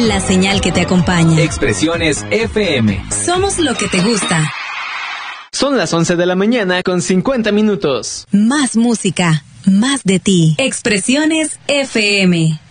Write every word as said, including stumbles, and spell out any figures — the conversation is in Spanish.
la señal que te acompaña. Expresiones F M. Somos lo que te gusta. Son las once de la mañana con cincuenta minutos. Más música, más de ti. Expresiones F M.